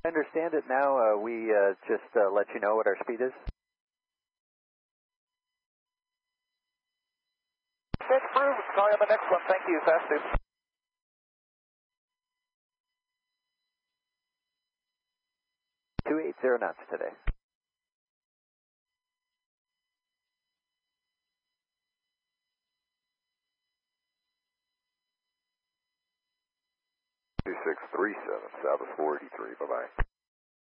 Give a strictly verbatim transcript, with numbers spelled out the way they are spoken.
I understand it now. Uh, we uh, just uh, let you know what our speed is. That's approved. Call you on the next one. Thank you. Fast two. two eighty knots today. two six three seven, Southwest four eighty-three. Bye-bye.